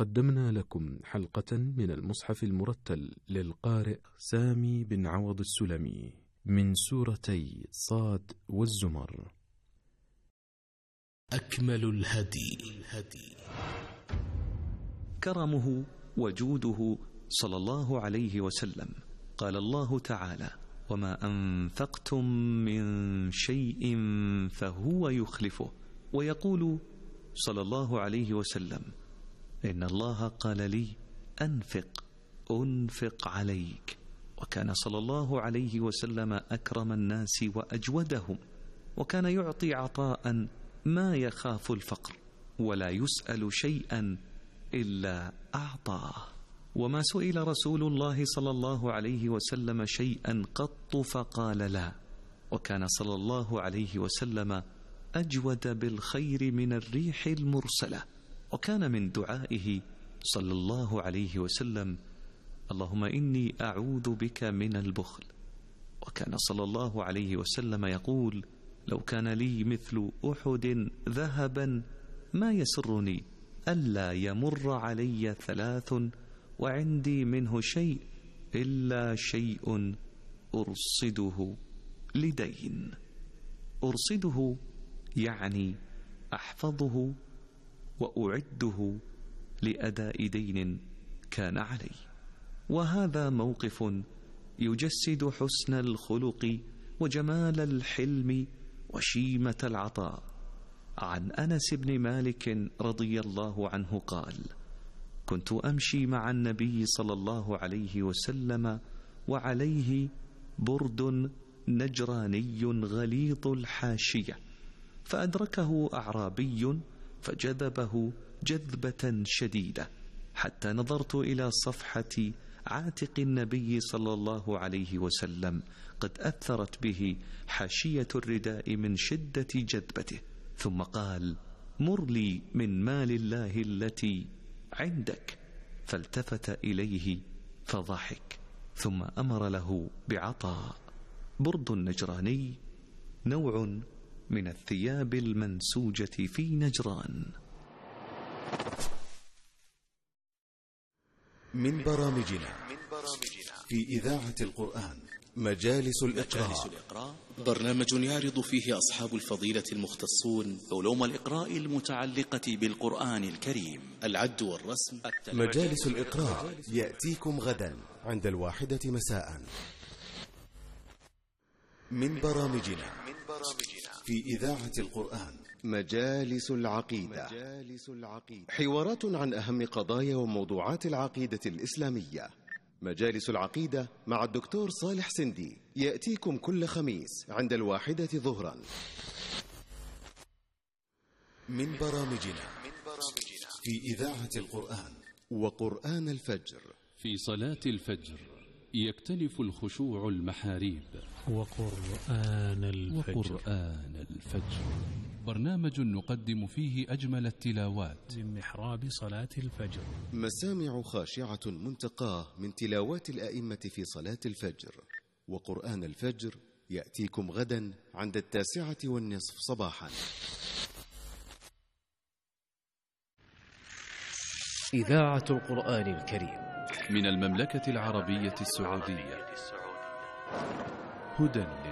قدمنا لكم حلقة من المصحف المرتل للقارئ سامي بن عوض السلمي من سورتي صاد والزمر. أكمل الهدي كرمه وجوده صلى الله عليه وسلم. قال الله تعالى: وما أنفقتم من شيء فهو يخلفه. ويقول صلى الله عليه وسلم: إن الله قال لي أنفق عليك. وكان صلى الله عليه وسلم أكرم الناس وأجودهم، وكان يعطي عطاء ما يخاف الفقر ولا يسأل شيئا إلا أعطاه. وما سئل رسول الله صلى الله عليه وسلم شيئا قط فقال لا. وكان صلى الله عليه وسلم أجود بالخير من الريح المرسلة. وكان من دعائه صلى الله عليه وسلم: اللهم إني أعوذ بك من البخل. وكان صلى الله عليه وسلم يقول: لو كان لي مثل أحد ذهبا ما يسرني ألا يمر علي 3 وعندي منه شيء إلا شيء أرصده لدين. أرصده يعني أحفظه وأعده لأداء دين كان علي. وهذا موقف يجسد حسن الخلق وجمال الحلم وشيمة العطاء. عن أنس بن مالك رضي الله عنه قال: كنت أمشي مع النبي صلى الله عليه وسلم وعليه برد نجراني غليظ الحاشية، فأدركه أعرابي فجذبه جذبة شديدة، حتى نظرت إلى صفحة عاتق النبي صلى الله عليه وسلم قد أثرت به حاشية الرداء من شدة جذبته، ثم قال: مر لي من مال الله التي عندك. فالتفت إليه فضحك، ثم أمر له بعطاء. برد النجراني نوع من الثياب المنسوجة في نجران. من برامجنا في إذاعة القرآن مجالس الإقراء، برنامج يعرض فيه أصحاب الفضيلة المختصون علوم الإقراء المتعلقة بالقرآن الكريم، العد والرسم. مجالس الإقراء يأتيكم غدا عند 1 مساء. من برامجنا في إذاعة القرآن مجالس العقيدة، حوارات عن أهم قضايا وموضوعات العقيدة الإسلامية. مجالس العقيدة مع الدكتور صالح سندي يأتيكم كل خميس عند 1 ظهرا. من برامجنا في إذاعة القرآن وقرآن الفجر. في صلاة الفجر يختلف الخشوع المحاريب. وقرآن الفجر برنامج نقدم فيه أجمل التلاوات من محراب صلاة الفجر. مسامع خاشعة منتقاه من تلاوات الأئمة في صلاة الفجر. وقرآن الفجر يأتيكم غدا عند 9:30 صباحا. إذاعة القرآن الكريم من المملكة العربية السعودية. هدى